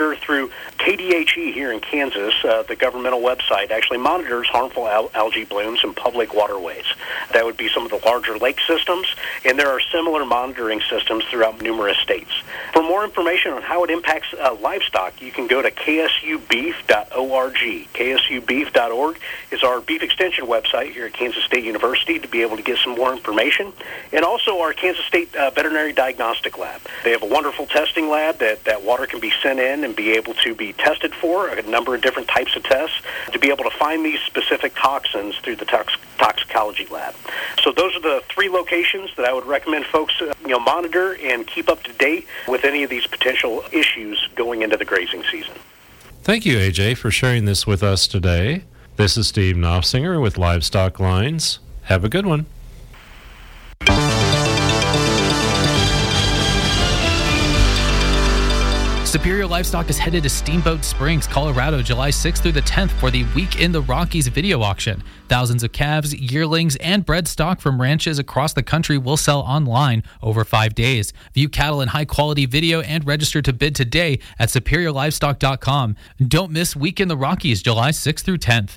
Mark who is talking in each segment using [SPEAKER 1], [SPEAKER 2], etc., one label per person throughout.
[SPEAKER 1] monitor through KDHE here in Kansas. The governmental website actually monitors harmful algae blooms in public waterways. That would be some of the larger lake systems, and there are similar monitoring systems throughout numerous states. For more information on how it impacts livestock, you can go to ksubeef.org. ksubeef.org is our beef extension website here at Kansas State University to be able to get some more information, and also our Kansas State Veterinary Diagnostic Lab. They have a wonderful testing lab that water can be sent in and be able to be tested for, a number of different types of tests, to be able to find these specific toxins through the toxicology lab. So those are the three locations that I would recommend folks monitor and keep up to date with any of these potential issues going into the grazing season.
[SPEAKER 2] Thank you, AJ, for sharing this with us today. This is Steve Knopfsinger with Livestock Lines. Have a good one.
[SPEAKER 3] Superior Livestock is headed to Steamboat Springs, Colorado, July 6th through the 10th for the Week in the Rockies video auction. Thousands of calves, yearlings, and bred stock from ranches across the country will sell online over 5 days. View cattle in high-quality video and register to bid today at superiorlivestock.com. Don't miss Week in the Rockies, July 6th through 10th.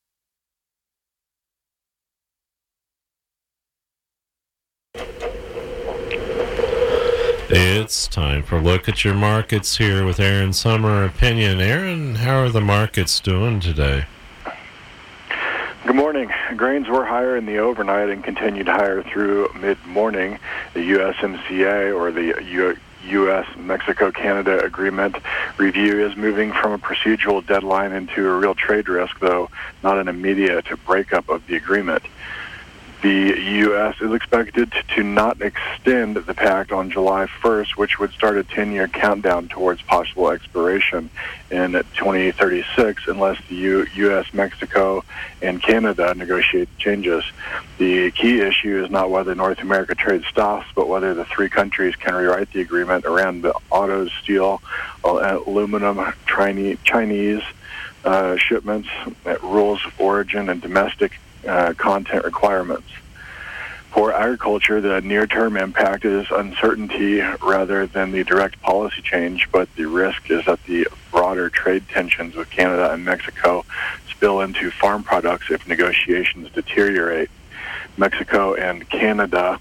[SPEAKER 2] It's time for Look at Your Markets here with Aaron Summer Opinion. Aaron, how are the markets doing today?
[SPEAKER 4] Good morning. Grains were higher in the overnight and continued higher through mid-morning. The USMCA, or the U.S.-Mexico-Canada agreement review, is moving from a procedural deadline into a real trade risk, though not an immediate breakup of the agreement. The U.S. is expected to not extend the pact on July 1st, which would start a 10-year countdown towards possible expiration in 2036 unless the U.S., Mexico, and Canada negotiate changes. The key issue is not whether North America trade stops, but whether the three countries can rewrite the agreement around the autos, steel, aluminum, Chinese shipments, rules of origin, and domestic content requirements. For agriculture, the near-term impact is uncertainty rather than the direct policy change, but the risk is that the broader trade tensions with Canada and Mexico spill into farm products if negotiations deteriorate. Mexico and Canada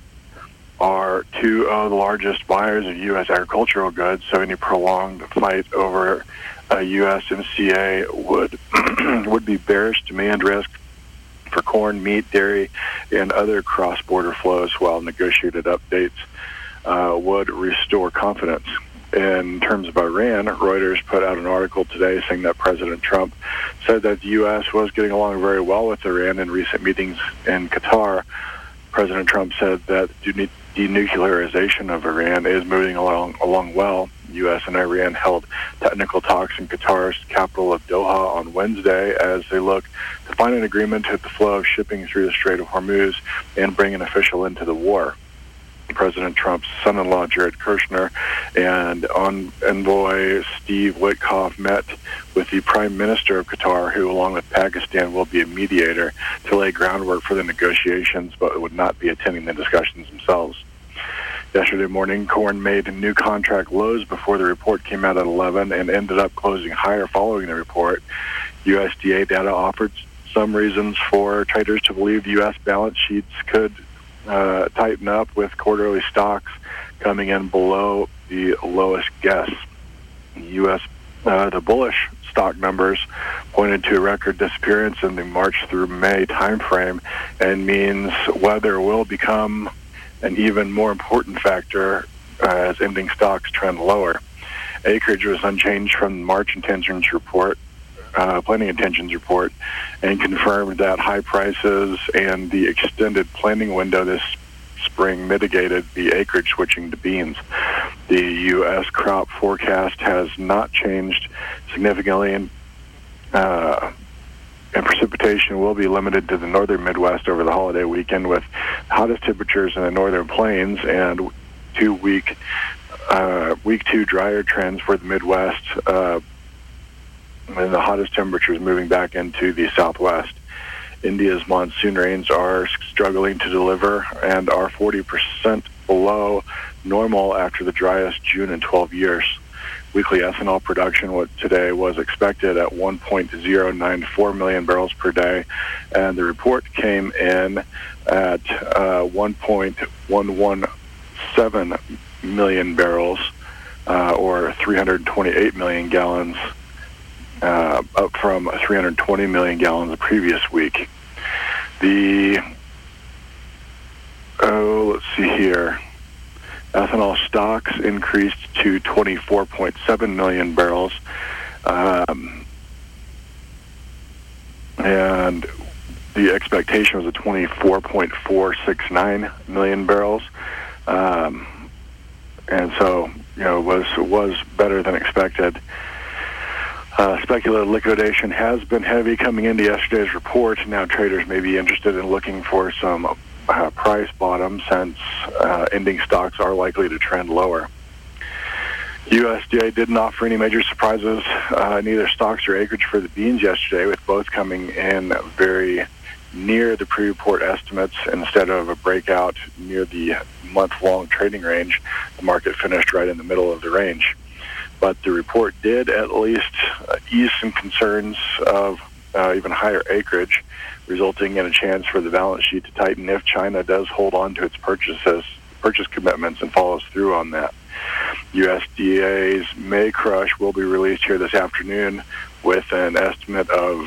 [SPEAKER 4] are two of the largest buyers of U.S. agricultural goods, so any prolonged fight over a USMCA would be bearish demand risk for corn, meat, dairy, and other cross-border flows, while negotiated updates would restore confidence. In terms of Iran, Reuters put out an article today saying that President Trump said that the U.S. was getting along very well with Iran in recent meetings in Qatar. President Trump said that denuclearization of Iran is moving along well. The U.S. and Iran held technical talks in Qatar's capital of Doha on Wednesday as they look to find an agreement to the flow of shipping through the Strait of Hormuz and bring an official end to the war. President Trump's son-in-law, Jared Kushner, and envoy Steve Witkoff met with the Prime Minister of Qatar, who, along with Pakistan, will be a mediator to lay groundwork for the negotiations, but would not be attending the discussions themselves. Yesterday morning, corn made new contract lows before the report came out at 11 and ended up closing higher following the report. USDA data offered some reasons for traders to believe U.S. balance sheets could tighten up, with quarterly stocks coming in below the lowest guess. The bullish stock numbers pointed to a record disappearance in the March through May timeframe, and means weather will become an even more important factor as ending stocks trend lower. Acreage was unchanged from the March planting intentions report, and confirmed that high prices and the extended planting window this spring mitigated the acreage switching to beans. The U.S. crop forecast has not changed significantly, and precipitation will be limited to the northern Midwest over the holiday weekend, with hottest temperatures in the northern plains and week 2 drier trends for the Midwest, and the hottest temperatures moving back into the southwest. India's monsoon rains are struggling to deliver and are 40% below normal after the driest June in 12 years. Weekly ethanol production today was expected at 1.094 million barrels per day, and the report came in at 1.117 million barrels, or 328 million gallons, up from 320 million gallons the previous week. Let's see here. Ethanol stocks increased to 24.7 million barrels, and the expectation was a 24.469 million barrels, and so was better than expected. Speculative liquidation has been heavy coming into yesterday's report. Now traders may be interested in looking for some price bottom, since ending stocks are likely to trend lower. USDA didn't offer any major surprises, neither stocks or acreage for the beans yesterday, with both coming in very near the pre-report estimates instead of a breakout near the month-long trading range. The market finished right in the middle of the range. But the report did at least ease some concerns of even higher acreage, resulting in a chance for the balance sheet to tighten if China does hold on to its purchase commitments and follows through on that. USDA's May crush will be released here this afternoon with an estimate of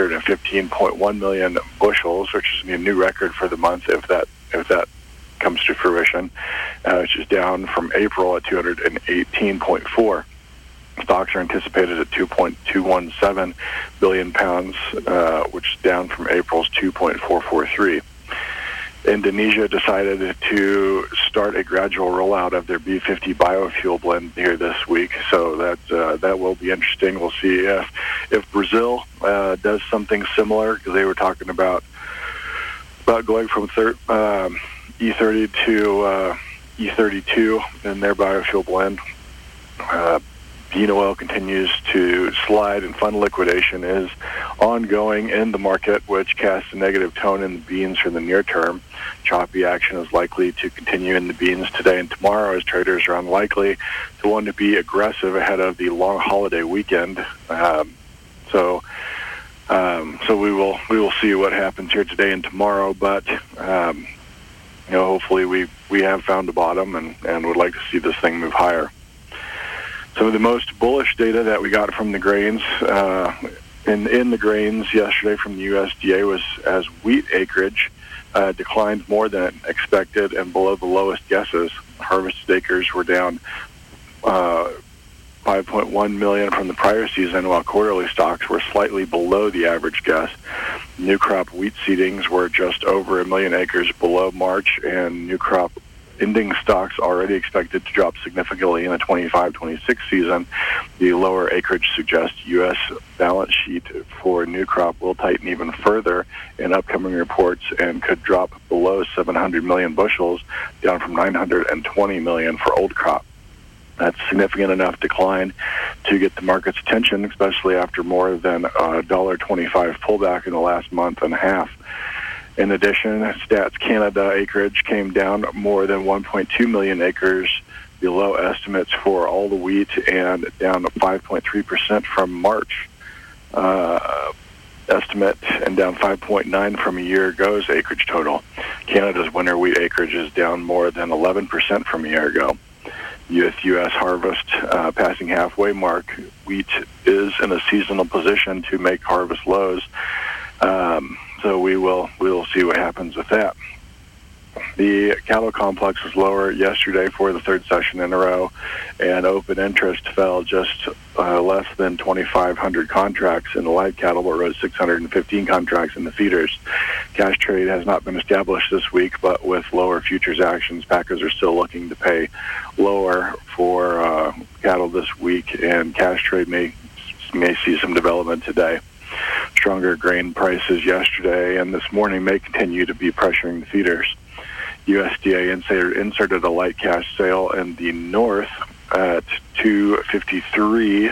[SPEAKER 4] 215.1 million bushels, which is a new record for the month if that comes to fruition, which is down from April at 218.4. Stocks are anticipated at 2.217 billion pounds, which is down from April's 2.443. Indonesia decided to start a gradual rollout of their B50 biofuel blend here this week, so that will be interesting. We'll see if Brazil does something similar, because they were talking about going from E30 to E32 in their biofuel blend. Bean oil continues to slide, and fund liquidation is ongoing in the market, which casts a negative tone in the beans for the near term. Choppy action is likely to continue in the beans today and tomorrow, as traders are unlikely to want to be aggressive ahead of the long holiday weekend. So we will see what happens here today and tomorrow. But hopefully we have found a bottom and would like to see this thing move higher. Some of the most bullish data that we got from the grains in the grains yesterday from the USDA was as wheat acreage declined more than expected and below the lowest guesses. Harvested acres were down 5.1 million from the prior season, while quarterly stocks were slightly below the average guess. New crop wheat seedings were just over 1 million acres below March, and new crop ending stocks already expected to drop significantly in the 25-26 season. The lower acreage suggests U.S. balance sheet for new crop will tighten even further in upcoming reports and could drop below 700 million bushels, down from 920 million for old crop. That's significant enough decline to get the market's attention, especially after more than $1.25 pullback in the last month and a half. In addition, Stats Canada acreage came down more than 1.2 million acres below estimates for all the wheat, and down 5.3% from March estimate, and down 5.9% from a year ago's acreage total. Canada's winter wheat acreage is down more than 11% from a year ago. U.S. harvest passing halfway mark, wheat is in a seasonal position to make harvest lows. So we will see what happens with that. The cattle complex was lower yesterday for the third session in a row, and open interest fell just less than 2,500 contracts in the live cattle, but rose 615 contracts in the feeders. Cash trade has not been established this week, but with lower futures actions, packers are still looking to pay lower for cattle this week, and cash trade may see some development today. Stronger grain prices yesterday and this morning may continue to be pressuring the feeders. USDA inserted a light cash sale in the north at 253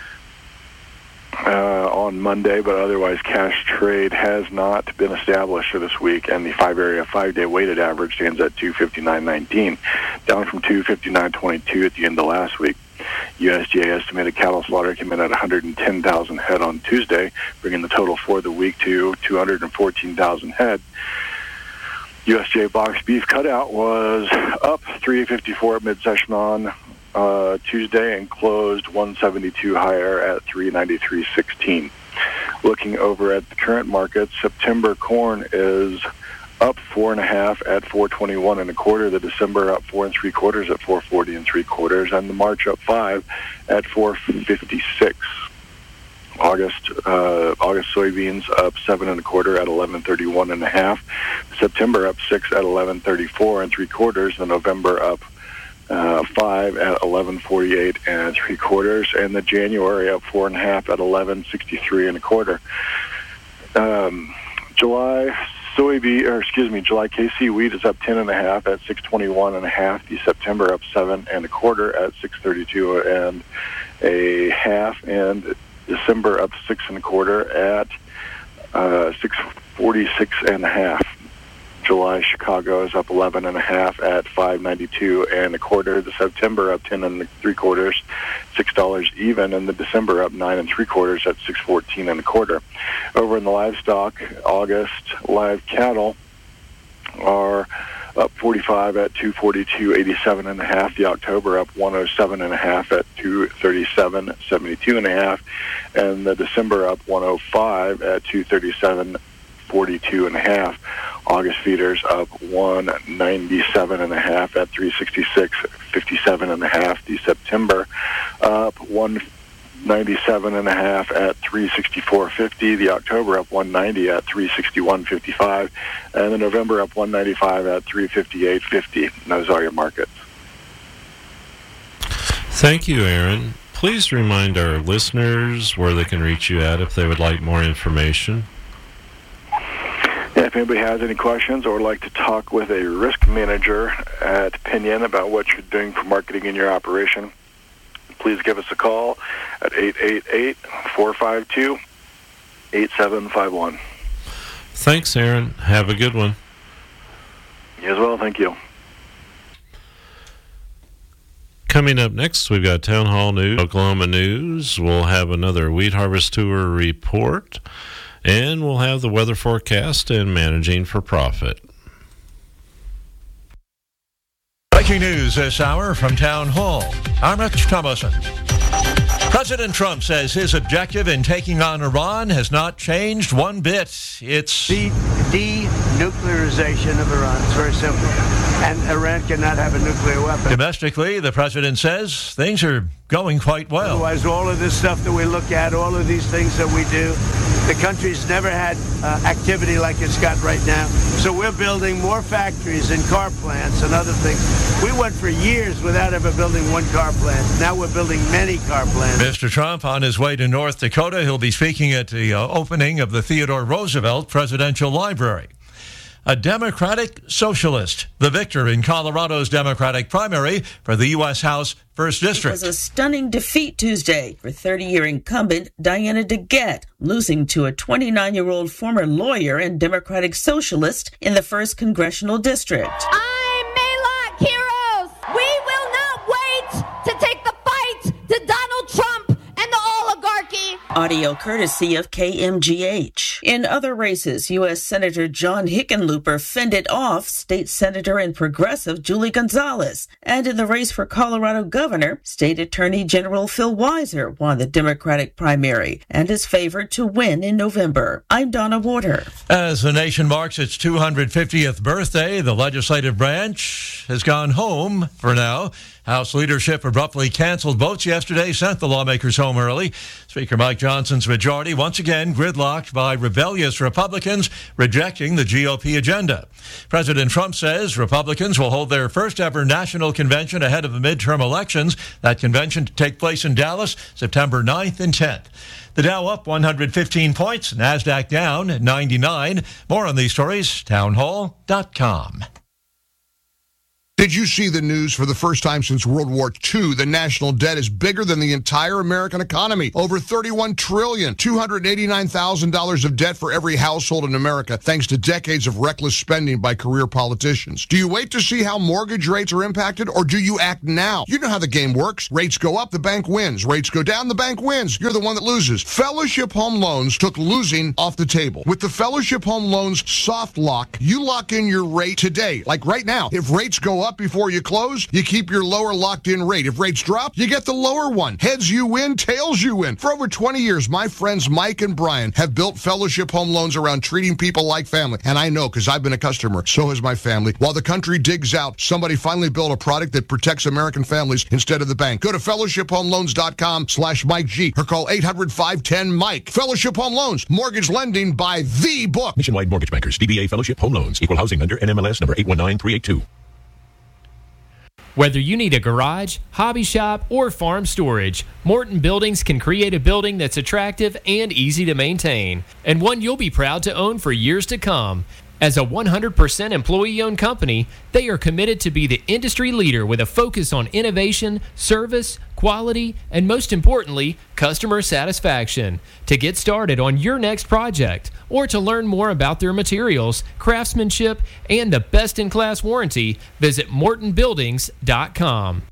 [SPEAKER 4] on Monday, but otherwise cash trade has not been established for this week, and the 5-day weighted average stands at 259.19, down from 259.22 at the end of last week. USDA estimated cattle slaughter came in at 110,000 head on Tuesday, bringing the total for the week to 214,000 head. USDA box beef cutout was up 3.54 at mid-session on Tuesday and closed 172 higher at 393.16. Looking over at the current market, September corn is up 4.5 at 421 1/4. The December up 4 3/4 at 440 3/4, and the March up 5 at 456. August soybeans up 7 1/4 at 1131 1/2. September up 6 at 1134 3/4. The November up 5 at 1148 3/4, and the January up 4.5 at 1163 1/4. July KC wheat is up 10.5 at 621 1/2. The September up 7 1/4 at 632 1/2, and December up 6 1/4 at 646 1/2. July Chicago is up 11.5 at 592 1/4. The September up 10 3/4, $6 even, and the December up 9 3/4 at 614 1/4. Over in the livestock, August live cattle are up 45 at 242.87 1/2. The October up 107 1/2 at 237.72 1/2, and the December up 105 at 237.42 1/2. August feeders up 197 1/2 at 366.57 1/2. The September up 197 1/2 at 364.50. The October up 190 at 361.55, and the November up 195 at 358.50. And those are your markets.
[SPEAKER 2] Thank you, Aaron. Please remind our listeners where they can reach you at if they would like more information.
[SPEAKER 4] If anybody has any questions or would like to talk with a risk manager at Pinion about what you're doing for marketing in your operation, please give us a call at 888-452-8751.
[SPEAKER 2] Thanks, Aaron. Have a good one.
[SPEAKER 4] You as well. Thank you.
[SPEAKER 2] Coming up next, we've got Town Hall News, Oklahoma News. We'll have another Wheat Harvest Tour report, and we'll have the weather forecast and managing for profit.
[SPEAKER 5] Breaking news this hour from Town Hall. I'm Rich Thomason. President Trump says his objective in taking on Iran has not changed one bit. It's
[SPEAKER 6] the denuclearization of Iran. It's very simple. And Iran cannot have a nuclear weapon.
[SPEAKER 5] Domestically, the president says things are going quite well.
[SPEAKER 6] Otherwise, all of this stuff that we look at, all of these things that we do, the country's never had activity like it's got right now. So we're building more factories and car plants and other things. We went for years without ever building one car plant. Now we're building many car plants.
[SPEAKER 5] Mr. Trump on his way to North Dakota. He'll be speaking at the opening of the Theodore Roosevelt Presidential Library. A Democratic socialist, the victor in Colorado's Democratic primary for the U.S. House 1st District.
[SPEAKER 7] It was a stunning defeat Tuesday for 30-year incumbent Diana DeGette, losing to a 29-year-old former lawyer and Democratic socialist in the 1st Congressional District.
[SPEAKER 8] I'm Maylock Heroes. We will not wait to take the fight to Donald Trump and the oligarchy.
[SPEAKER 7] Audio courtesy of KMGH. In other races, U.S. Senator John Hickenlooper fended off State Senator and Progressive Julie Gonzalez. And in the race for Colorado governor, State Attorney General Phil Weiser won the Democratic primary and is favored to win in November. I'm Donna Warder.
[SPEAKER 5] As the nation marks its 250th birthday, the legislative branch has gone home for now. House leadership abruptly canceled votes yesterday, sent the lawmakers home early. Speaker Mike Johnson's majority once again gridlocked by rebellious Republicans rejecting the GOP agenda. President Trump says Republicans will hold their first ever national convention ahead of the midterm elections. That convention to take place in Dallas, September 9th and 10th. The Dow up 115 points, NASDAQ down 99. More on these stories, townhall.com.
[SPEAKER 9] Did you see the news? For the first time since World War II, the national debt is bigger than the entire American economy. Over $31 trillion, $289,000 of debt for every household in America, thanks to decades of reckless spending by career politicians. Do you wait to see how mortgage rates are impacted, or do you act now? You know how the game works. Rates go up, the bank wins. Rates go down, the bank wins. You're the one that loses. Fellowship Home Loans took losing off the table. With the Fellowship Home Loans soft lock, you lock in your rate today, like right now. If rates go up before you close, you keep your lower locked-in rate. If rates drop, you get the lower one. Heads you win, tails you win. For over 20 years, my friends Mike and Brian have built Fellowship Home Loans around treating people like family. And I know, because I've been a customer. So has my family. While the country digs out, somebody finally built a product that protects American families instead of the bank. Go to fellowshiphomeloans.com/Mike G or call 800-510-MIKE. Fellowship Home Loans, mortgage lending by the book.
[SPEAKER 10] Nationwide Mortgage Bankers, DBA Fellowship Home Loans, Equal Housing Lender, NMLS number 819382.
[SPEAKER 11] Whether you need a garage, hobby shop, or farm storage, Morton Buildings can create a building that's attractive and easy to maintain, and one you'll be proud to own for years to come. As a 100% employee-owned company, they are committed to be the industry leader with a focus on innovation, service, quality, and most importantly, customer satisfaction. To get started on your next project, or to learn more about their materials, craftsmanship, and the best-in-class warranty, visit MortonBuildings.com.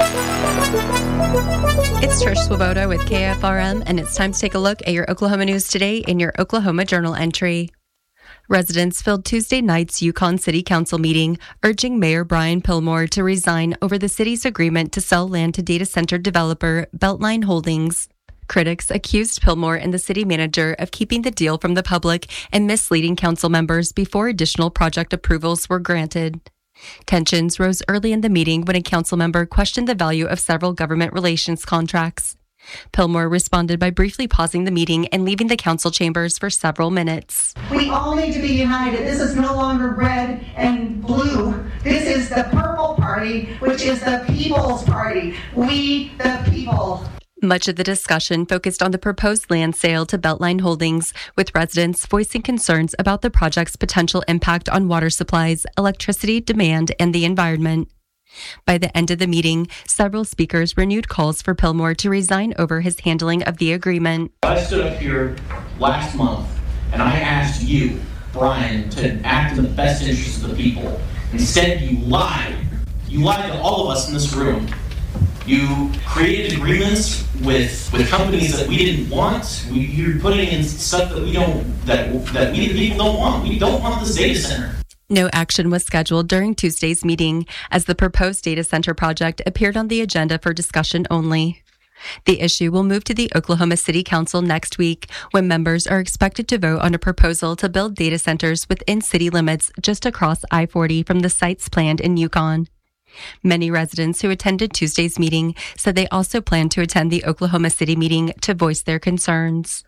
[SPEAKER 12] It's Trish Swoboda with KFRM, and it's time to take a look at your Oklahoma news today in your Oklahoma Journal entry. Residents filled Tuesday night's Yukon City Council meeting, urging Mayor Brian Pillmore to resign over the city's agreement to sell land to data center developer Beltline Holdings. Critics accused Pillmore and the city manager of keeping the deal from the public and misleading council members before additional project approvals were granted. Tensions rose early in the meeting when a council member questioned the value of several government relations contracts. Pillmore responded by briefly pausing the meeting and leaving the council chambers for several minutes.
[SPEAKER 13] We all need to be united. This is no longer red and blue. This is the purple party, which is the people's party. We, the people.
[SPEAKER 12] Much of the discussion focused on the proposed land sale to Beltline Holdings, with residents voicing concerns about the project's potential impact on water supplies, electricity demand, and the environment. By the end of the meeting, several speakers renewed calls for Pillmore to resign over his handling of the agreement.
[SPEAKER 14] I stood up here last month and I asked you, Brian, to act in the best interest of the people. Instead, you lied. You lied to all of us in this room. You created agreements with companies that we didn't want. You're putting in stuff that we the people don't want. We don't want this data center.
[SPEAKER 12] No action was scheduled during Tuesday's meeting, as the proposed data center project appeared on the agenda for discussion only. The issue will move to the Oklahoma City Council next week, when members are expected to vote on a proposal to build data centers within city limits just across I-40 from the sites planned in Yukon. Many residents who attended Tuesday's meeting said they also plan to attend the Oklahoma City meeting to voice their concerns.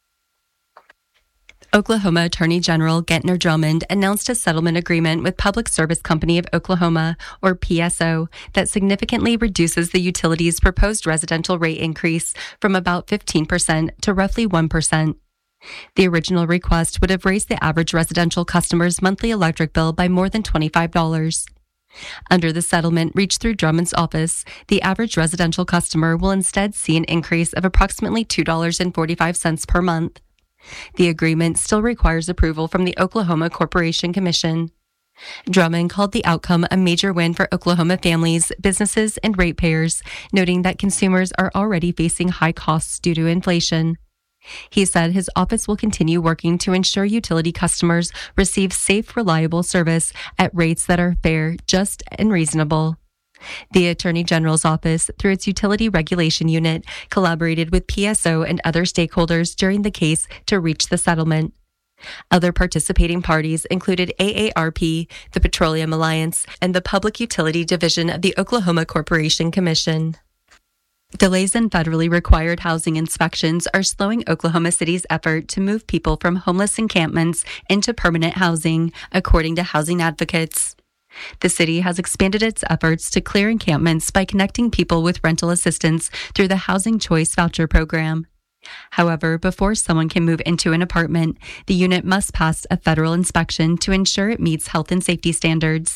[SPEAKER 12] Oklahoma Attorney General Gentner Drummond announced a settlement agreement with Public Service Company of Oklahoma, or PSO, that significantly reduces the utility's proposed residential rate increase from about 15% to roughly 1%. The original request would have raised the average residential customer's monthly electric bill by more than $25. Under the settlement reached through Drummond's office, the average residential customer will instead see an increase of approximately $2.45 per month. The agreement still requires approval from the Oklahoma Corporation Commission. Drummond called the outcome a major win for Oklahoma families, businesses, and ratepayers, noting that consumers are already facing high costs due to inflation. He said his office will continue working to ensure utility customers receive safe, reliable service at rates that are fair, just, and reasonable. The Attorney General's office, through its Utility Regulation Unit, collaborated with PSO and other stakeholders during the case to reach the settlement. Other participating parties included AARP, the Petroleum Alliance, and the Public Utility Division of the Oklahoma Corporation Commission. Delays in federally required housing inspections are slowing Oklahoma City's effort to move people from homeless encampments into permanent housing, according to housing advocates. The city has expanded its efforts to clear encampments by connecting people with rental assistance through the Housing Choice Voucher Program. However, before someone can move into an apartment, the unit must pass a federal inspection to ensure it meets health and safety standards.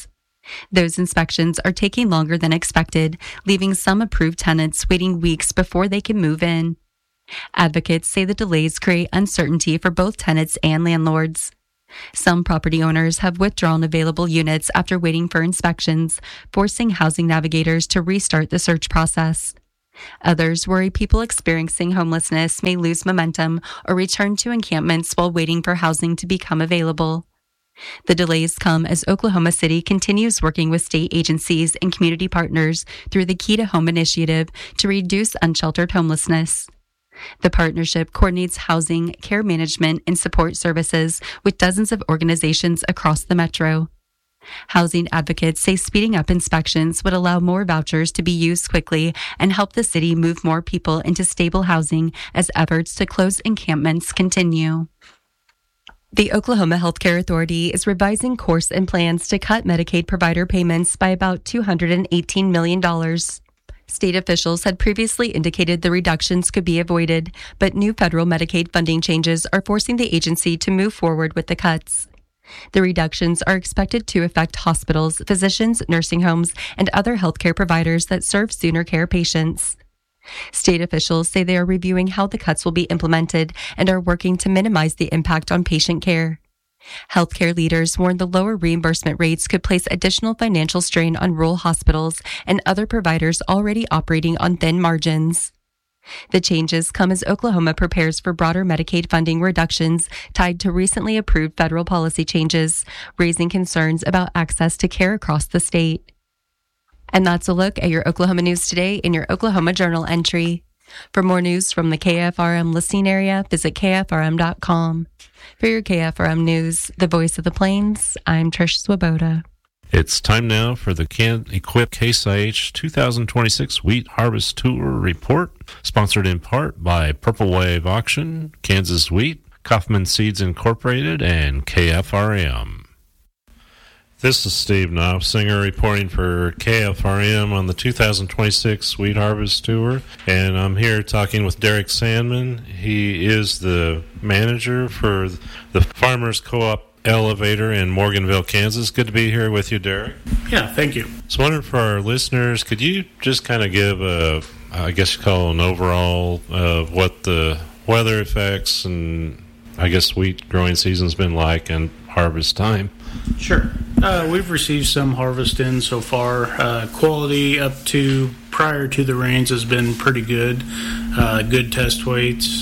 [SPEAKER 12] Those inspections are taking longer than expected, leaving some approved tenants waiting weeks before they can move in. Advocates say the delays create uncertainty for both tenants and landlords. Some property owners have withdrawn available units after waiting for inspections, forcing housing navigators to restart the search process. Others worry people experiencing homelessness may lose momentum or return to encampments while waiting for housing to become available. The delays come as Oklahoma City continues working with state agencies and community partners through the Key to Home initiative to reduce unsheltered homelessness. The partnership coordinates housing, care management, and support services with dozens of organizations across the metro. Housing advocates say speeding up inspections would allow more vouchers to be used quickly and help the city move more people into stable housing as efforts to close encampments continue. The Oklahoma Healthcare Authority is revising course and plans to cut Medicaid provider payments by about $218 million. State officials had previously indicated the reductions could be avoided, but new federal Medicaid funding changes are forcing the agency to move forward with the cuts. The reductions are expected to affect hospitals, physicians, nursing homes, and other healthcare providers that serve sooner care patients. State officials say they are reviewing how the cuts will be implemented and are working to minimize the impact on patient care. Healthcare leaders warn the lower reimbursement rates could place additional financial strain on rural hospitals and other providers already operating on thin margins. The changes come as Oklahoma prepares for broader Medicaid funding reductions tied to recently approved federal policy changes, raising concerns about access to care across the state. And that's a look at your Oklahoma news today in your Oklahoma Journal entry. For more news from the KFRM listening area, visit KFRM.com. For your KFRM news, the voice of the Plains, I'm Trish Swoboda.
[SPEAKER 2] It's time now for the Can-Equip Case IH 2026 Wheat Harvest Tour Report, sponsored in part by Purple Wave Auction, Kansas Wheat, Kaufman Seeds Incorporated, and KFRM. This is Steve Knopfsinger reporting for KFRM on the 2026 Wheat Harvest Tour, and I'm here talking with Derek Sandman. He is the manager for the Farmers Co-op Elevator in Morganville, Kansas. Good to be here with you, Derek.
[SPEAKER 15] Yeah, thank you.
[SPEAKER 2] So, wondering for our listeners, could you just kind of give I guess you call an overall of what the weather effects and I guess wheat growing season's been like and harvest time?
[SPEAKER 15] Sure. We've received some harvest in so far. Quality up to prior to the rains has been pretty good. Good test weights.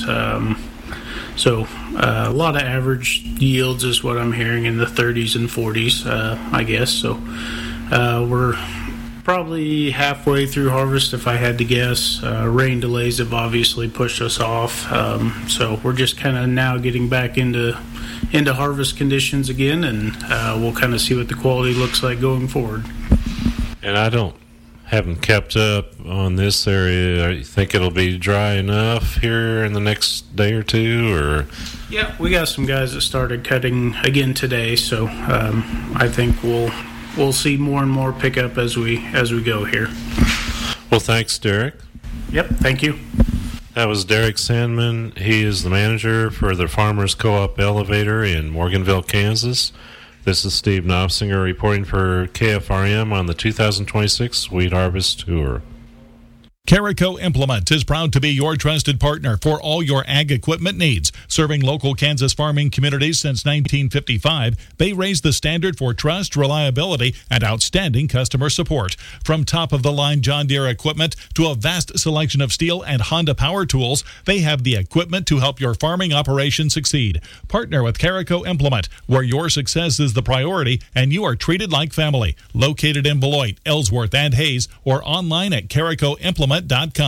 [SPEAKER 15] So a lot of average yields is what I'm hearing in the 30s and 40s, I guess. So we're probably halfway through harvest, if I had to guess. Rain delays have obviously pushed us off. So we're just kind of now getting back into harvest conditions again, and we'll kind of see what the quality looks like going forward.
[SPEAKER 2] And I haven't kept up on this area. You think it'll be dry enough here in the next day or two, or?
[SPEAKER 15] Yeah, we got some guys that started cutting again today, so I think we'll see more and more pickup as we go here.
[SPEAKER 2] Well, thanks, Derek.
[SPEAKER 15] Yep, thank you.
[SPEAKER 2] That was Derek Sandman. He is the manager for the Farmers Co-op Elevator in Morganville, Kansas. This is Steve Knopfsinger reporting for KFRM on the 2026 Wheat Harvest Tour.
[SPEAKER 16] Carico Implement is proud to be your trusted partner for all your ag equipment needs. Serving local Kansas farming communities since 1955, they raise the standard for trust, reliability, and outstanding customer support. From top-of-the-line John Deere equipment to a vast selection of Steel and Honda power tools, they have the equipment to help your farming operation succeed. Partner with Carico Implement, where your success is the priority and you are treated like family. Located in Beloit, Ellsworth, and Hayes, or online at caricoimplement.com.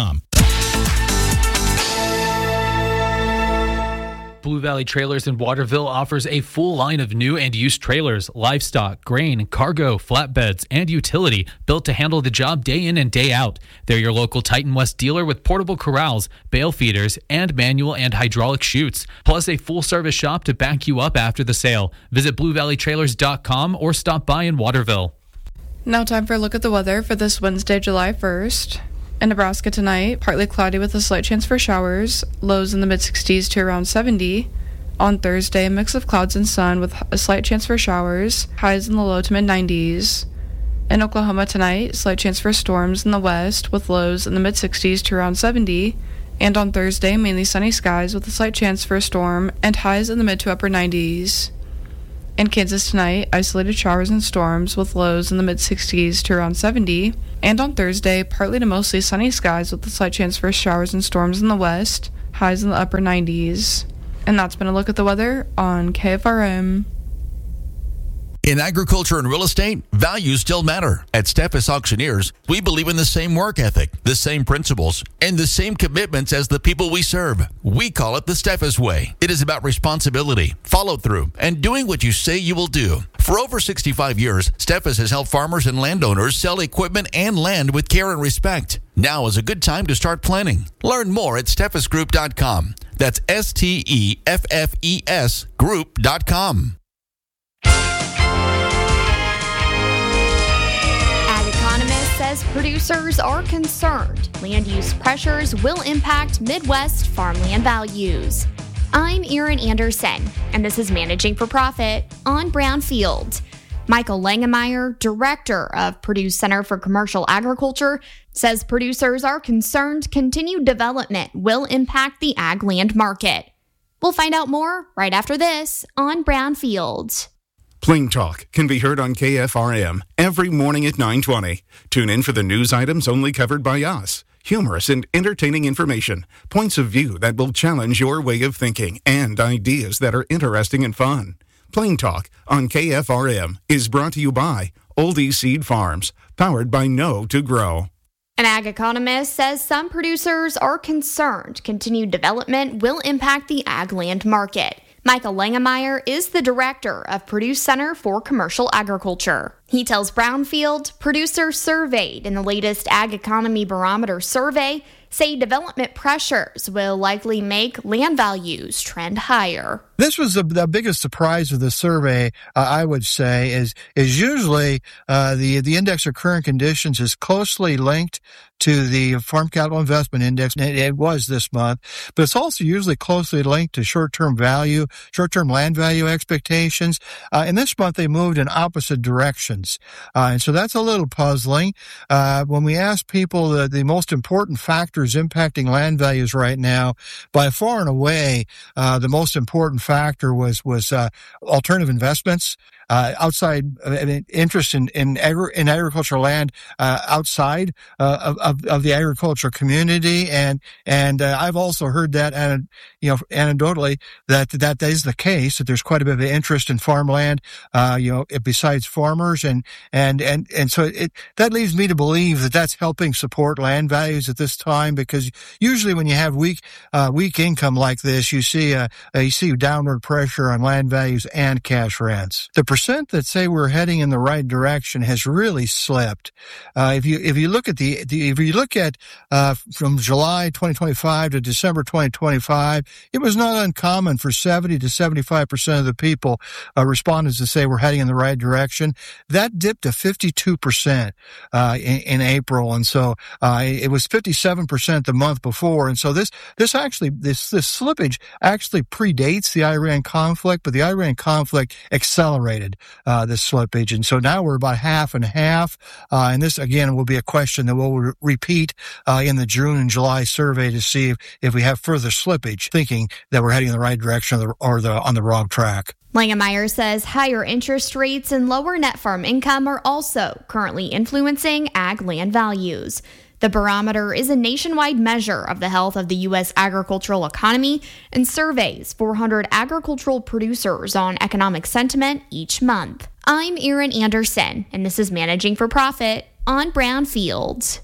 [SPEAKER 3] Blue Valley Trailers in Waterville offers a full line of new and used trailers, livestock, grain, cargo, flatbeds, and utility built to handle the job day in and day out. They're your local Titan West dealer with portable corrals, bale feeders, and manual and hydraulic chutes, plus a full-service shop to back you up after the sale. Visit BlueValleyTrailers.com or stop by in Waterville.
[SPEAKER 17] Now time for a look at the weather for this Wednesday, July 1st. In Nebraska tonight, partly cloudy with a slight chance for showers, lows in the mid-60s to around 70. On Thursday, a mix of clouds and sun with a slight chance for showers, highs in the low to mid-90s. In Oklahoma tonight, slight chance for storms in the west with lows in the mid-60s to around 70. And on Thursday, mainly sunny skies with a slight chance for a storm and highs in the mid to upper 90s. In Kansas tonight, isolated showers and storms with lows in the mid-60s to around 70. And on Thursday, partly to mostly sunny skies with a slight chance for showers and storms in the west, highs in the upper 90s. And that's been a look at the weather on KFRM.
[SPEAKER 18] In agriculture and real estate, values still matter. At Steffes Auctioneers, we believe in the same work ethic, the same principles, and the same commitments as the people we serve. We call it the Steffes Way. It is about responsibility, follow-through, and doing what you say you will do. For over 65 years, Steffes has helped farmers and landowners sell equipment and land with care and respect. Now is a good time to start planning. Learn more at steffesgroup.com. That's STEFFES group.com.
[SPEAKER 19] Says producers are concerned land use pressures will impact Midwest farmland values. I'm Erin Anderson, and this is Managing for Profit on Brownfield. Michael Langemeyer, director of Purdue Center for Commercial Agriculture, says producers are concerned continued development will impact the ag land market. We'll find out more right after this on Brownfield.
[SPEAKER 20] Plain Talk can be heard on KFRM every morning at 9:20. Tune in for the news items only covered by us. Humorous and entertaining information, points of view that will challenge your way of thinking, and ideas that are interesting and fun. Plain Talk on KFRM is brought to you by Oldie Seed Farms, powered by Know to Grow.
[SPEAKER 19] An ag economist says some producers are concerned continued development will impact the ag land market. Michael Langemeyer is the director of Purdue Center for Commercial Agriculture. He tells Brownfield producers surveyed in the latest Ag Economy Barometer survey say development pressures will likely make land values trend higher.
[SPEAKER 21] This was the biggest surprise of the survey, I would say, is usually the index of current conditions is closely linked to the Farm Capital Investment Index. It was this month, but it's also usually closely linked to short-term land value expectations. And this month they moved in opposite directions. And so that's a little puzzling. When we ask people the most important factors impacting land values right now, by far and away, the most important factor was alternative investments, outside interest in agricultural land outside of the agricultural community, and I've also heard that anecdotally that is the case, that there's quite a bit of interest in farmland besides farmers, and so that leads me to believe that that's helping support land values at this time, because usually when you have weak income like this, you see downward pressure on land values and cash rents. The percent that say we're heading in the right direction has really slipped. If you look at from July 2025 to December 2025, it was not uncommon for 70 to 75% of the people respondents to say we're heading in the right direction. That dipped to 52% in April, and so it was 57% the month before. And so this slippage actually predates the Iran conflict, but the Iran conflict accelerated this slippage, and so now we're about half and half. And this again will be a question that we'll repeat in the June and July survey to see if we have further slippage, thinking that we're heading in the right direction or on the wrong track.
[SPEAKER 19] Langemeyer says higher interest rates and lower net farm income are also currently influencing ag land values. The barometer is a nationwide measure of the health of the U.S. agricultural economy and surveys 400 agricultural producers on economic sentiment each month. I'm Erin Anderson, and this is Managing for Profit on Brownfield.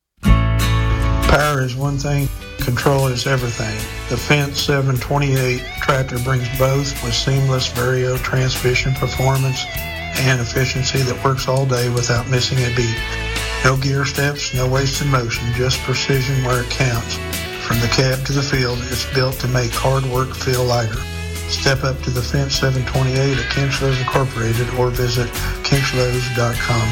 [SPEAKER 22] Power is one thing, control is everything. The Fendt 728 tractor brings both with seamless Vario transmission performance and efficiency that works all day without missing a beat. No gear steps, no wasted motion, just precision where it counts. From the cab to the field, it's built to make hard work feel lighter. Step up to the Fendt 728 at Kinchlows Incorporated or visit kinchlows.com.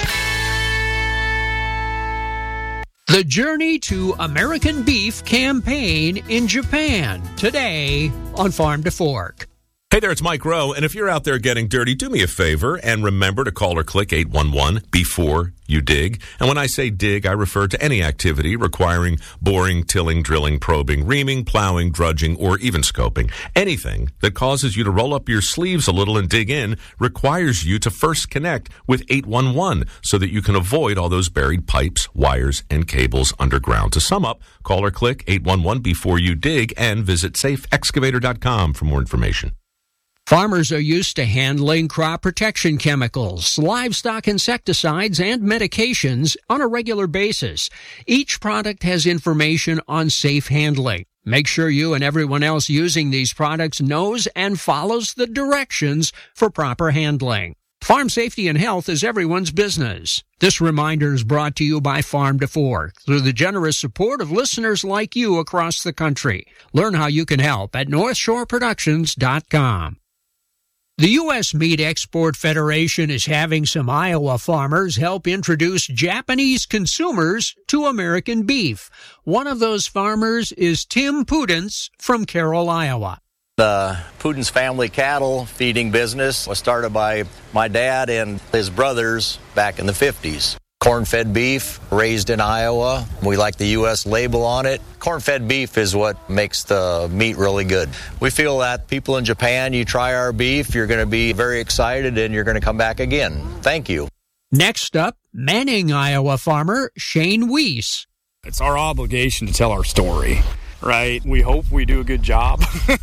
[SPEAKER 23] The Journey to American Beef campaign in Japan, today on Farm to Fork.
[SPEAKER 1] Hey there, it's Mike Rowe, and if you're out there getting dirty, do me a favor and remember to call or click 811 before you dig. And when I say dig, I refer to any activity requiring boring, tilling, drilling, probing, reaming, plowing, drudging, or even scoping. Anything that causes you to roll up your sleeves a little and dig in requires you to first connect with 811 so that you can avoid all those buried pipes, wires, and cables underground. To sum up, call or click 811 before you dig and visit safeexcavator.com for more information.
[SPEAKER 23] Farmers are used to handling crop protection chemicals, livestock insecticides, and medications on a regular basis. Each product has information on safe handling. Make sure you and everyone else using these products knows and follows the directions for proper handling. Farm safety and health is everyone's business. This reminder is brought to you by Farm to Fork through the generous support of listeners like you across the country. Learn how you can help at NorthshoreProductions.com. The U.S. Meat Export Federation is having some Iowa farmers help introduce Japanese consumers to American beef. One of those farmers is Tim Pudens from Carroll, Iowa.
[SPEAKER 4] The Pudens family cattle feeding business was started by my dad and his brothers back in the 50s. Corn-fed beef, raised in Iowa. We like the U.S. label on it. Corn-fed beef is what makes the meat really good. We feel that people in Japan, you try our beef, you're going to be very excited and you're going to come back again. Thank you.
[SPEAKER 23] Next up, Manning, Iowa farmer Shane Weiss.
[SPEAKER 6] It's our obligation to tell our story, right? We hope we do a good job,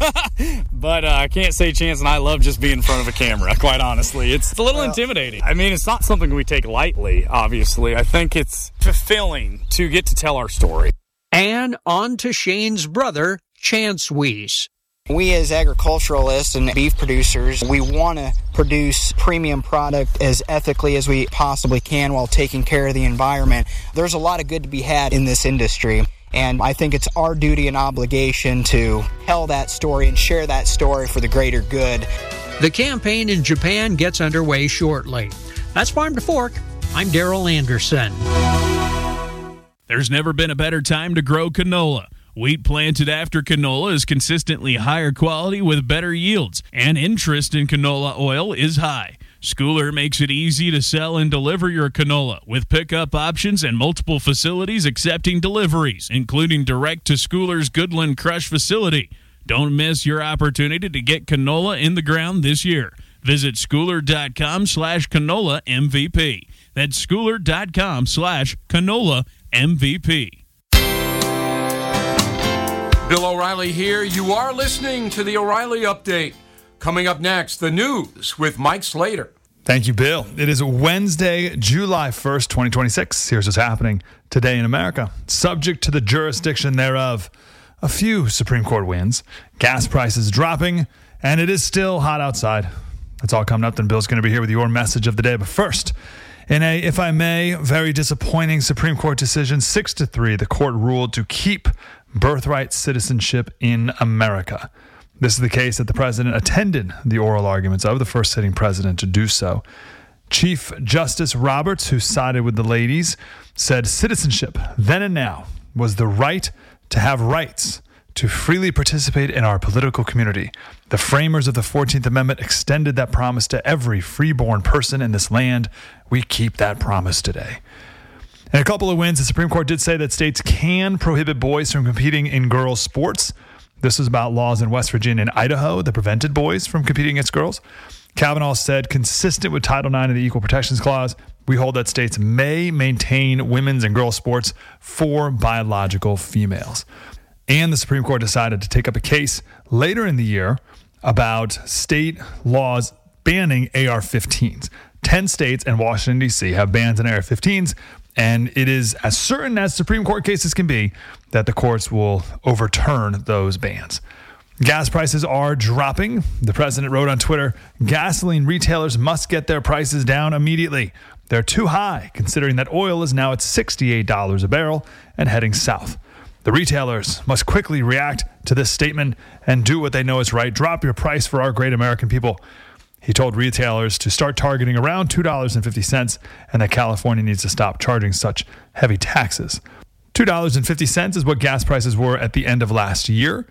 [SPEAKER 6] but I can't say Chance and I love just being in front of a camera, quite honestly. It's a little intimidating. I mean, it's not something we take lightly, obviously. I think it's fulfilling to get to tell our story.
[SPEAKER 23] And on to Shane's brother, Chance Weiss.
[SPEAKER 24] We as agriculturalists and beef producers, we want to produce premium product as ethically as we possibly can while taking care of the environment. There's a lot of good to be had in this industry. And I think it's our duty and obligation to tell that story and share that story for the greater good.
[SPEAKER 23] The campaign in Japan gets underway shortly. That's Farm to Fork. I'm Daryl Anderson.
[SPEAKER 25] There's never been a better time to grow canola. Wheat planted after canola is consistently higher quality with better yields, and interest in canola oil is high. Schooler makes it easy to sell and deliver your canola with pickup options and multiple facilities accepting deliveries, including direct to Schooler's Goodland Crush facility. Don't miss your opportunity to get canola in the ground this year. Visit schooler.com/canola MVP. That's schooler.com/canola MVP.
[SPEAKER 26] Bill O'Reilly here. You are listening to the O'Reilly Update. Coming up next, the news with Mike Slater.
[SPEAKER 27] Thank you, Bill. It is Wednesday, July 1st, 2026. Here's what's happening today in America. Subject to the jurisdiction thereof, a few Supreme Court wins, gas prices dropping, and it is still hot outside. That's all coming up. Then Bill's going to be here with your message of the day. But first, in a, if I may, very disappointing Supreme Court decision, 6-3, the court ruled to keep birthright citizenship in America. This is the case that the president attended the oral arguments of, the first sitting president to do so. Chief Justice Roberts, who sided with the ladies, said citizenship, then and now, was the right to have rights to freely participate in our political community. The framers of the 14th Amendment extended that promise to every freeborn person in this land. We keep that promise today. In a couple of wins, the Supreme Court did say that states can prohibit boys from competing in girls' sports. This is about laws in West Virginia and Idaho that prevented boys from competing against girls. Kavanaugh said, consistent with Title IX of the Equal Protections Clause, we hold that states may maintain women's and girls' sports for biological females. And the Supreme Court decided to take up a case later in the year about state laws banning AR-15s. 10 states and Washington, D.C. have bans on AR-15s, and it is as certain as Supreme Court cases can be that the courts will overturn those bans. Gas prices are dropping. The president wrote on Twitter, gasoline retailers must get their prices down immediately. They're too high, considering that oil is now at $68 a barrel and heading south. The retailers must quickly react to this statement and do what they know is right. Drop your price for our great American people. He told retailers to start targeting around $2.50 and that California needs to stop charging such heavy taxes. $2.50 is what gas prices were at the end of last year.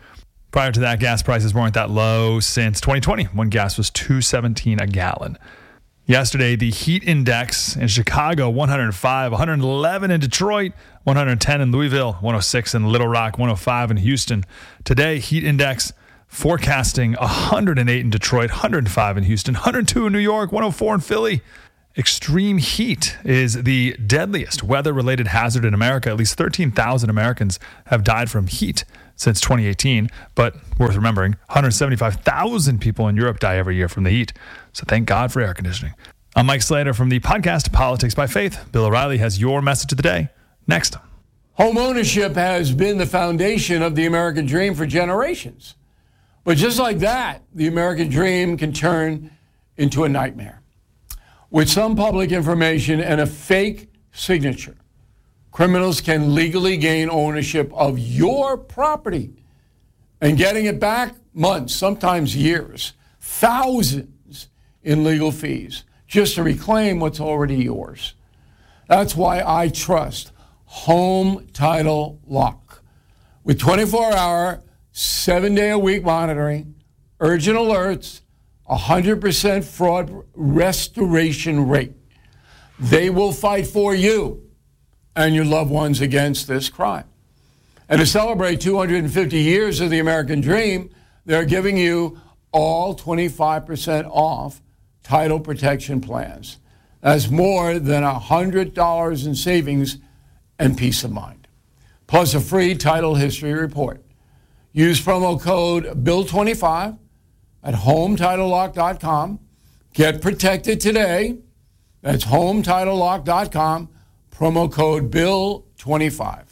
[SPEAKER 27] Prior to that, gas prices weren't that low since 2020 when gas was $2.17 a gallon. Yesterday, the heat index in Chicago, 105, 111 in Detroit, 110 in Louisville, 106 in Little Rock, 105 in Houston. Today, heat index forecasting 108 in Detroit, 105 in Houston, 102 in New York, 104 in Philly. Extreme heat is the deadliest weather-related hazard in America. At least 13,000 Americans have died from heat since 2018. But worth remembering, 175,000 people in Europe die every year from the heat. So thank God for air conditioning. I'm Mike Slater from the podcast Politics by Faith. Bill O'Reilly has your message of the day next.
[SPEAKER 26] Home ownership has been the foundation of the American dream for generations. But just like that, the American dream can turn into a nightmare. With some public information and a fake signature, criminals can legally gain ownership of your property, and getting it back months, sometimes years, thousands in legal fees just to reclaim what's already yours. That's why I trust Home Title Lock. With 24-hour, 7-day-a-week monitoring, urgent alerts, 100% fraud restoration rate. They will fight for you and your loved ones against this crime. And to celebrate 250 years of the American dream, they're giving you all 25% off title protection plans. That's more than $100 in savings and peace of mind. Plus a free title history report. Use promo code BILL25 at HomeTitleLock.com. Get protected today. That's HomeTitleLock.com. Promo code BILL25.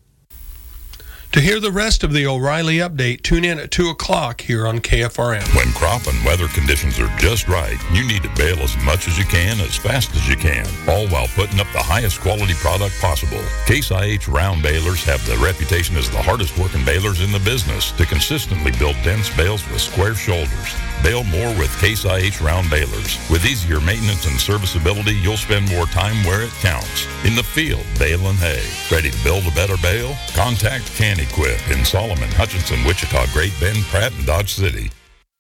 [SPEAKER 5] To hear the rest of the O'Reilly Update, tune in at 2 o'clock here on KFRM.
[SPEAKER 7] When crop and weather conditions are just right, you need to bale as much as you can, as fast as you can, all while putting up the highest quality product possible. Case IH round balers have the reputation as the hardest working balers in the business to consistently build dense bales with square shoulders. Bale more with Case IH round balers. With easier maintenance and serviceability, you'll spend more time where it counts. In the field, baling hay. Ready to build a better bale? Contact Can Equip in Solomon, Hutchinson, Wichita, Great Bend, Pratt, and Dodge City.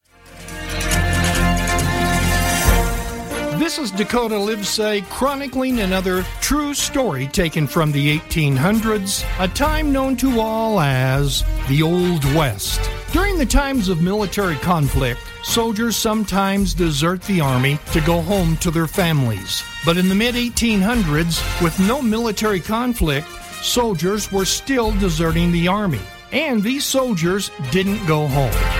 [SPEAKER 8] This is Dakota Livesay chronicling another true story taken from the 1800s, a time known to all as the Old West. During the times of military conflict, soldiers sometimes desert the army to go home to their families. But in the mid-1800s, with no military conflict, soldiers were still deserting the army. And these soldiers didn't go home.